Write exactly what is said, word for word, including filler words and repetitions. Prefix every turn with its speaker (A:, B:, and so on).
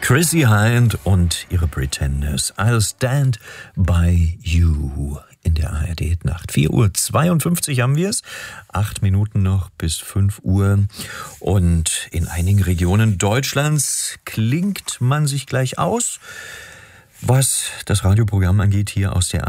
A: Chrissie Hynde und ihre Pretenders. I'll stand by you in der A R D-Nacht. vier Uhr zweiundfünfzig haben wir es. Acht Minuten noch bis fünf Uhr. Und in einigen Regionen Deutschlands klingt man sich gleich aus, was das Radioprogramm angeht, hier aus der